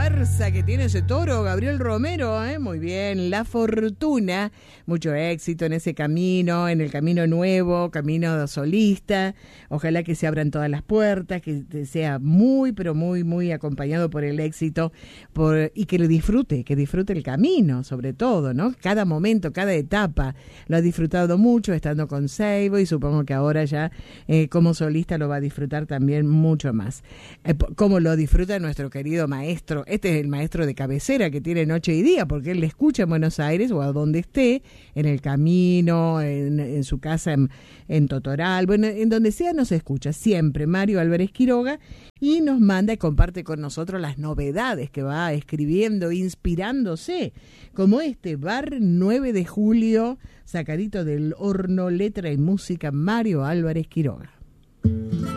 fuerza que tiene ese toro, Gabriel Romero, muy bien, la fortuna, mucho éxito en ese camino, en el camino nuevo, camino solista, ojalá que se abran todas las puertas, que sea muy, pero muy, muy acompañado por el éxito, y que disfrute el camino, sobre todo, ¿no? Cada momento, cada etapa, lo ha disfrutado mucho estando con Seibo y supongo que ahora ya como solista lo va a disfrutar también mucho más. Como lo disfruta nuestro querido maestro, este es el maestro de cabecera que tiene noche y día, porque él le escucha en Buenos Aires o a donde esté, en el camino, en su casa en Totoral, bueno, en donde sea nos escucha siempre Mario Álvarez Quiroga y nos manda y comparte con nosotros las novedades que va escribiendo, inspirándose, como este Bar 9 de Julio, sacadito del horno, letra y música, Mario Álvarez Quiroga.